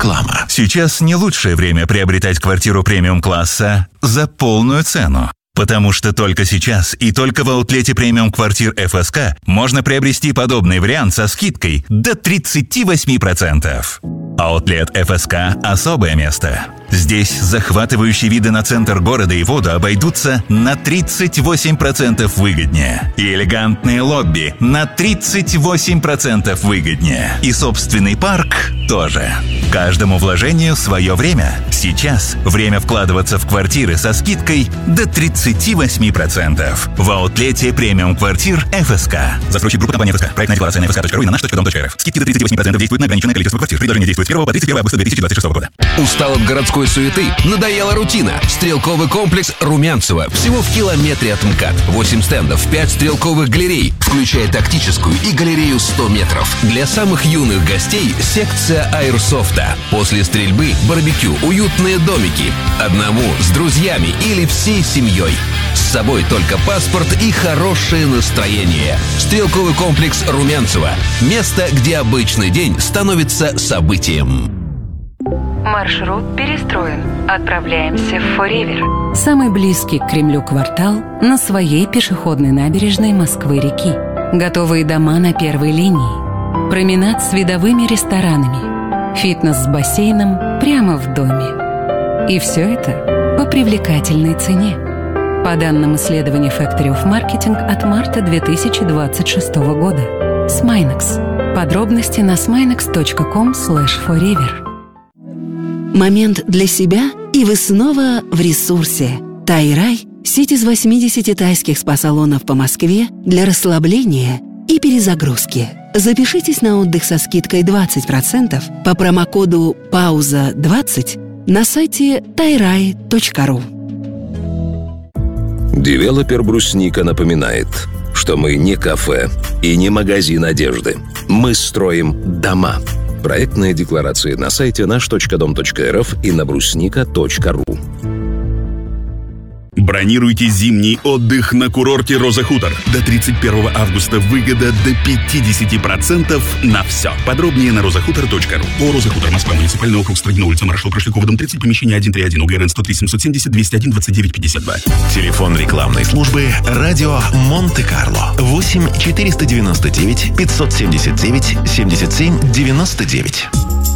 Реклама. Сейчас не лучшее время приобретать квартиру премиум-класса за полную цену. Потому что только сейчас и только в аутлете премиум квартир ФСК можно приобрести подобный вариант со скидкой до 38%. Аутлет ФСК – особое место. Здесь захватывающие виды на центр города и воду обойдутся на 38% выгоднее. И элегантные лобби на 38% выгоднее. И собственный парк тоже. Каждому вложению свое время. Сейчас время вкладываться в квартиры со скидкой до 38%. В аутлете премиум квартир ФСК. Застройщик группы компании ФСК. Проектная декларация на fsk.ru и на наш.дом.рф. Скидки до 38% действуют на ограниченное количество квартир. Предложение действует с 1 по 31 августа 2026 года. Устал от городской суеты? Надоела рутина? Стрелковый комплекс Румянцево. Всего в километре от МКАД. 8 стендов, 5 стрелковых галерей, включая тактическую и галерею 100 метров. Для самых юных гостей секция аэрсофта. После стрельбы барбекю, уютные домики. Одному, с друзьями или всей семьей. С собой только паспорт и хорошее настроение. Стрелковый комплекс Румянцево. Место, где обычный день становится событием. Маршрут перестроен. Отправляемся в Форивер. Самый близкий к Кремлю квартал на своей пешеходной набережной Москвы-реки. Готовые дома на первой линии. Променад с видовыми ресторанами. Фитнес с бассейном прямо в доме. И все это по привлекательной цене. По данным исследования Factory of Marketing от марта 2026 года. Sminex. Подробности на sminex.com/forever. Момент для себя, и вы снова в ресурсе. Тай-рай – сеть из 80 тайских спа-салонов по Москве для расслабления и перезагрузки. Запишитесь на отдых со скидкой 20% по промокоду «Пауза20» на сайте tairai.ru. Девелопер «Брусника» напоминает, что мы не кафе и не магазин одежды. Мы строим дома. Проектные декларации на сайте наш.дом.рф и на брусника.ру. Бронируйте зимний отдых на курорте «Роза Хутор». До 31 августа выгода до 50% на все. Подробнее на rozahutор.ru. О, «Роза Хутор», Москва, муниципальный округ, Строгино, улица Маршала Прошлякова, дом 30, помещение 131, УГРН 103 770 201 29 52. Телефон рекламной службы «Радио Монте-Карло». 8 499 579 77 99.